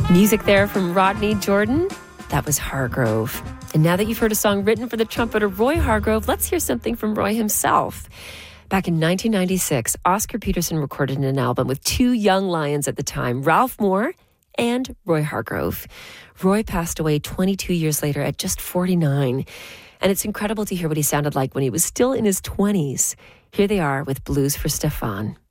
Music there from Rodney Jordan. That was Hargrove. And now that you've heard a song written for the trumpeter Roy Hargrove, let's hear something from Roy himself. Back in 1996, Oscar Peterson recorded an album with two young lions at the time, Ralph Moore and Roy Hargrove. Roy passed away 22 years later at just 49. And it's incredible to hear what he sounded like when he was still in his 20s. Here they are with Blues for Stefan.